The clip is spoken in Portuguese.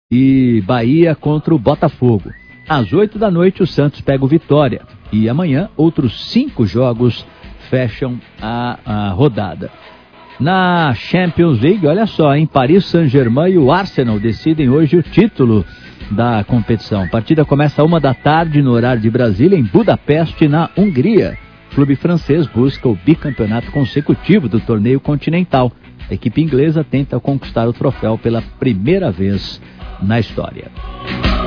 e Bahia contra o Botafogo. Às 8 da noite o Santos pega o Vitória. E amanhã outros 5 jogos fecham a rodada. Na Champions League, olha só, em Paris Saint-Germain e o Arsenal decidem hoje o título da competição. A partida começa às 1 da tarde no horário de Brasília, em Budapeste, na Hungria. O clube francês busca o bicampeonato consecutivo do torneio continental. A equipe inglesa tenta conquistar o troféu pela primeira vez na história.